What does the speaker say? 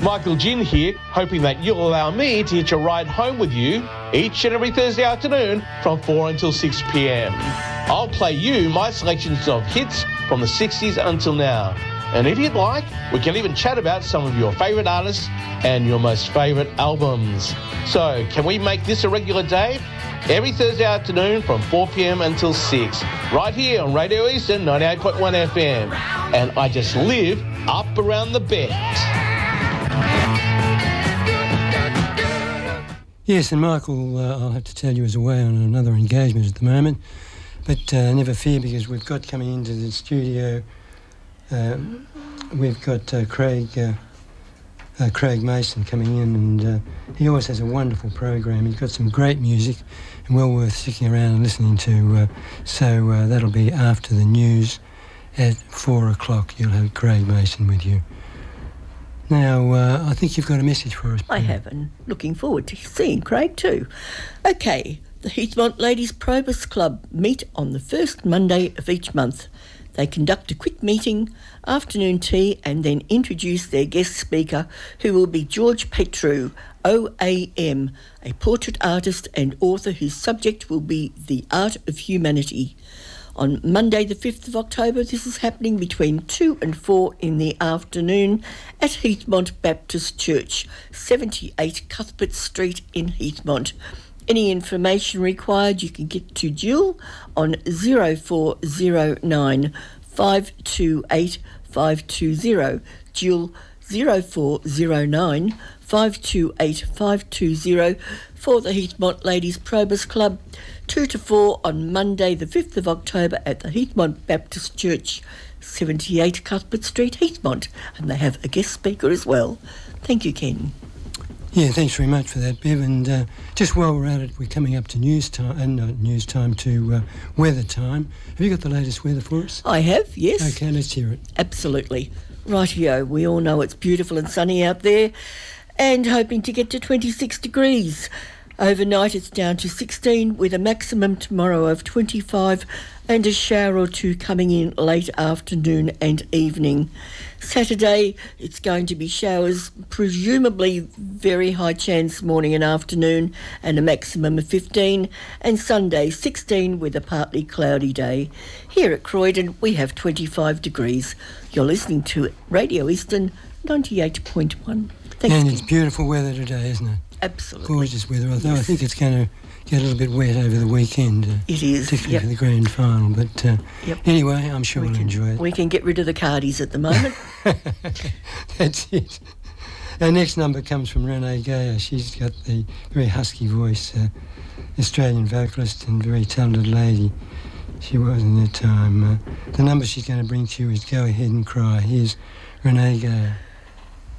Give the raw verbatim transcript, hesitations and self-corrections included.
Michael Ginn here, hoping that you'll allow me to hitch a ride home with you each and every Thursday afternoon from four until six p.m. I'll play you my selections of hits from the sixties until now. And if you'd like, we can even chat about some of your favourite artists and your most favourite albums. So, can we make this a regular day? Every Thursday afternoon from four p.m. until six, right here on Radio Eastern ninety-eight point one F M. And I just live up around the bend. Yes, and Michael, uh, I'll have to tell you, is away on another engagement at the moment. But uh, never fear, because we've got coming into the studio, uh, we've got uh, Craig uh, uh, Craig Mason coming in, and uh, he always has a wonderful program. He's got some great music and well worth sticking around and listening to. Uh, so uh, that'll be after the news at four o'clock. You'll have Craig Mason with you. Now, uh, I think you've got a message for us. I have, and looking forward to seeing Craig too. Okay, the Heathmont Ladies Probus Club meet on the first Monday of each month. They conduct a quick meeting, afternoon tea, and then introduce their guest speaker, who will be George Petru, O A M, a portrait artist and author whose subject will be the art of humanity. On Monday the fifth of October, this is happening between two and four in the afternoon at Heathmont Baptist Church, seventy-eight Cuthbert Street in Heathmont. Any information required, you can get to Jill on zero four zero nine five two eight five two zero. Jill zero four zero nine five two eight five two zero for the Heathmont Ladies Probus Club, two to four on Monday the fifth of October at the Heathmont Baptist Church, seventy-eight Cuthbert Street, Heathmont. And they have a guest speaker as well. Thank you, Ken. Yeah, thanks very much for that, Bev. And uh, just while we're at it, we're coming up to news time, uh, not news time, to uh, weather time. Have you got the latest weather for us? I have, yes. Okay, let's hear it. Absolutely. Rightio, we all know it's beautiful and sunny out there, and hoping to get to twenty-six degrees. Overnight it's down to sixteen, with a maximum tomorrow of twenty-five, and a shower or two coming in late afternoon and evening. Saturday, it's going to be showers, presumably very high chance morning and afternoon, and a maximum of fifteen. And Sunday, sixteen, with a partly cloudy day. Here at Croydon, we have twenty-five degrees. You're listening to Radio Eastern ninety-eight point one. Thanks. And it's beautiful weather today, isn't it? Absolutely. Gorgeous weather, although yes. I think it's going to get a little bit wet over the weekend. Uh, it is, particularly yep. for the grand final. But uh, yep. anyway, I'm sure we we'll can, enjoy it. We can get rid of the cardies at the moment. That's it. Our next number comes from Renee Gayer. She's got the very husky voice, uh, Australian vocalist and very talented lady. She was in her time. Uh, the number she's going to bring to you is Go Ahead and Cry. Here's Renee Gayer.